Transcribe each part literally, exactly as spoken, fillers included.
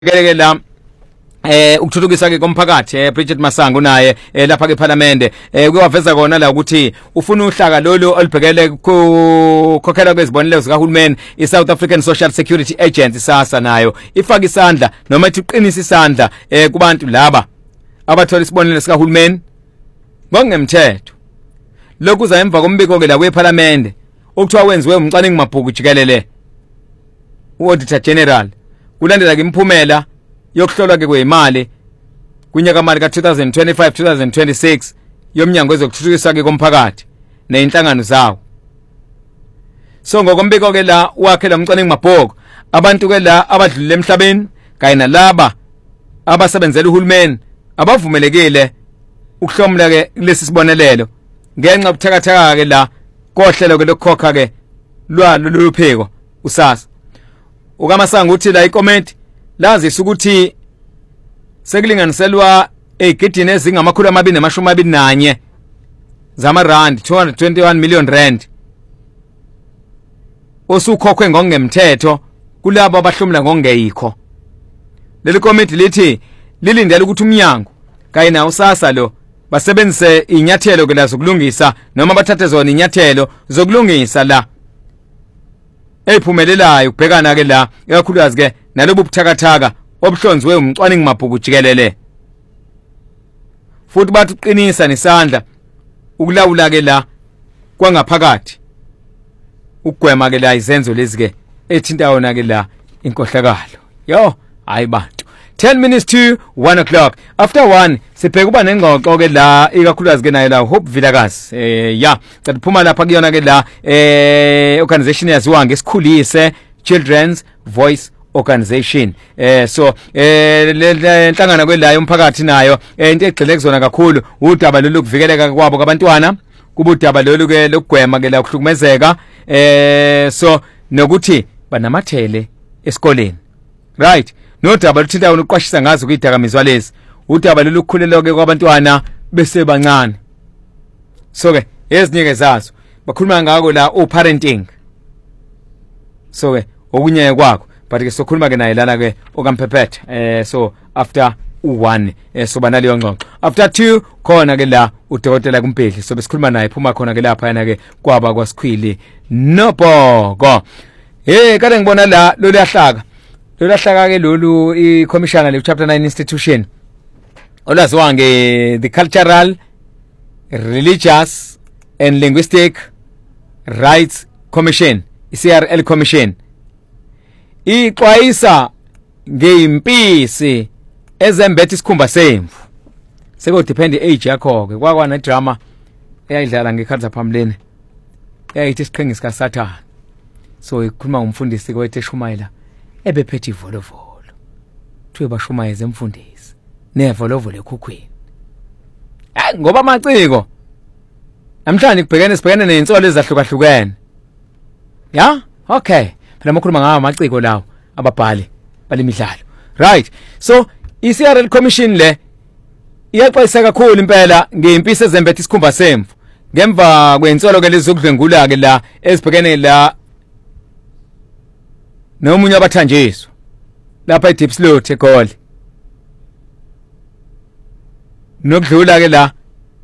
Keleke la eh ukuthuthukisa ke komphakathi eh Bridget Masango naye eh, lapha ke eParliament eh kuyawaveza kona la ukuthi ufuna uhlaka lolu olibhekele ukukhokhela kwezibonelelo zikahulumeni iSouth African Social Security Agency SASSA nayo ifaka isandla noma ethi uqinisa isandla eh kubantu laba abathola isibonelelo sikahulumeni ngokungemthetho lokuza emva kombiko ke la kweParliament okuthiwa wenziwe umcwaningi mabhuku jikelele uAuditor General kulandela ke imphumela yokuhlolwa ke kwemali kunyaka mali ka twenty twenty-five twenty twenty-six yomnyango wezokuthuthukiswa ke komphakathi nezinhlangano zawo. So ngokombiko ke la wakhe la mcwaningi mabhuku abantu ke la abadlulile emhlabeni kanye nalaba abasebenzela uhulumeni abavumelekile ukuhlomula ke lesi sibonelelo ngenxa yobuthakathaka ke la kohlelo ke lokukhokha ke lwalo loluphiko uSASSA. Ukamasango uthi la icomment lazisa ukuthi sekulinganiselwa egidini ezingamakhulu amabili namashumi amabili nanye zama rand two hundred twenty-one million rand osukhokhwe ngokungemthetho kulabo abahlomula ngokungeyikho. Leli committee lithi lilindele ukuthi umnyango kanye na uSASSA lo basebenzise inyathelo ke la zokulungisa noma bathathe zona inyathelo zokulungisa la ephumelelayo ukubhekana ke la ekakhulukazi ke nalobu buthakathaka obuhlonziwe umcwaningi mabhuku jikelele. Futhi bathi uqinisa nesandla ukulawula ke la kwangaphakathi ukugwema ke la izenzo lezi ke ethinta yona ke la inkohlakalo. Yo hayi bantu ten minutes to one o'clock after one sibheka kuba nengxoxo ke la ikakhulukazi ke nayo la Hope Vilakazi eh ya siphuma lapha kuyona ke la eh organization yaziwa ngesikhulise Children's Voice Organization eh so eh lenhlangano ke la yomphakathi nayo into egxile kuzona kakhulu udaba lolu kuvikeleka kwabo kwabantwana kubudaba lolu ke lokugwema ke la ukuhlukumezeka eh so nokuthi banamathele esikoleni right nodaba luthinta ukuqwashisa ngazo kwidakamizwa lezi udaba lolukhulelo ke kwabantwana bese bancane. So ke ezinike zazo bakhuluma ngako la o parenting. So ke okunye kwakho but ke sokhuluma ke naye lana ke okaMphephetha eh so after one eh so banaleyo ngxoxo after two khona ke la udokotela kuMpedli so besikhuluma naye phuma khona ke lapha yana ke kwaba kwaSikhwili noBhoko. Eh kade ngibona la lo liyahlaka lolahlaka ke lolu iCommissioner le chapter nine institution olaziwa nge the Cultural, Religious and Linguistic Rights Commission i-C R L Commission ixwayisa ngeimpisi ezembethe isikhumba semvu seko depend age yakho ke kwakwana drama eyayidlala ngekhathi zaphambilene eyayithi isiqhingi sika Sathana so ikhuluma ngumfundisi kwethe Shumayela ebephethe ivolovolo thuye bashumayeze emfundisi nevolovolo ekhukhwini hayi ngoba amaciko namhlanje kubhekene sibhekene nezinsolo ezahlukahlukene ya okay phela makhuluma ngawo amaciko lawo ababhali balemidlalo right so i-C R L Commission le iyaxwayisa kakhulu impela ngeimpisi ezembethe isikhumba semvu ngemva kwensolo ke lezokudlengula ke la ezibhekene la nomunye abathanjiswa lapha eDeepslot eGoli nokudlula ke la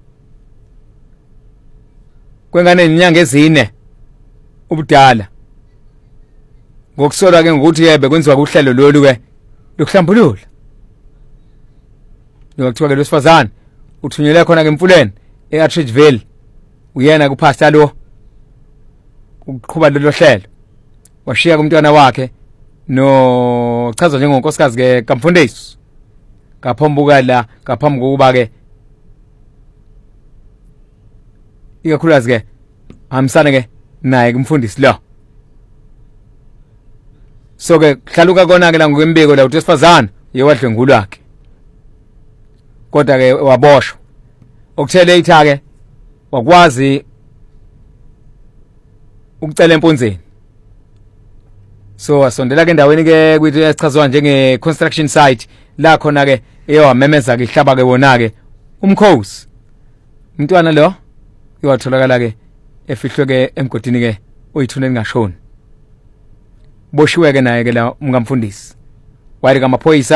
kwengane inyanga ezine ubudala ngokusola ke ngokuthi yebe kwenziwa kuhlelo lolu ke lokuhlambulula lokuthiwa ke losifazana uthunyelwe khona ke emfuleni eAtteridgeville uyena kupastor lo ukuqhuba lelo hlelo washiya kumntwana wakhe no chazwa njengonkosikazi ke kaMfundisi kaphombuka la ngaphambi kokuba ke ikakhulukazi ke hamsana ke naye kumfundisi lo. So ke hlaluka kona ke la ngokwembiko la uthi sifazana yewadlengulu wakhe kodwa ke waboshwa okuthele itha ke wakwazi ukucela emponzeni so asondela ke endaweni ke kwithi esichazwa njenge construction site la khona ke eyawamemeza ke ihlaba ke wona ke umkhosi umntwana lo iwatholakala ke efihlwe ke emgodini ke oyithuneni ngashoni boshiwe ke naye ke la umkamfundisi wayeka amaphoyisa